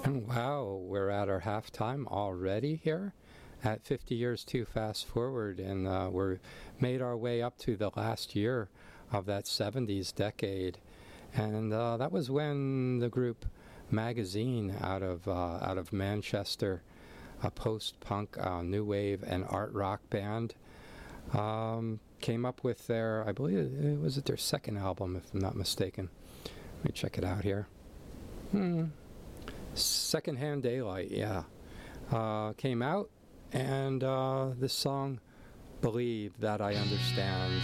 Wow, we're at our halftime already here at 50 Years Too Fast Forward, and we're made our way up to the last year of that 70s decade. And that was when the group Magazine out of Manchester, a post-punk, new wave, and art rock band, came up with their, I believe it was their second album, if I'm not mistaken. Let me check it out here. Secondhand Daylight, yeah. Came out, and this song, Believe That I Understand.